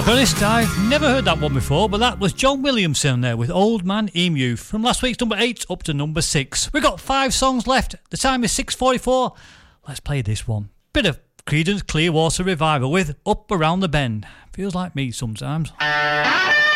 I'll be honest, I've never heard that one before, but that was John Williamson there with Old Man Emu. From last week's number 8 up to number 6. We've got 5 songs left. The time is 6:44. Let's play this one. Bit of Creedence Clearwater Revival with Up Around the Bend. Feels like me sometimes.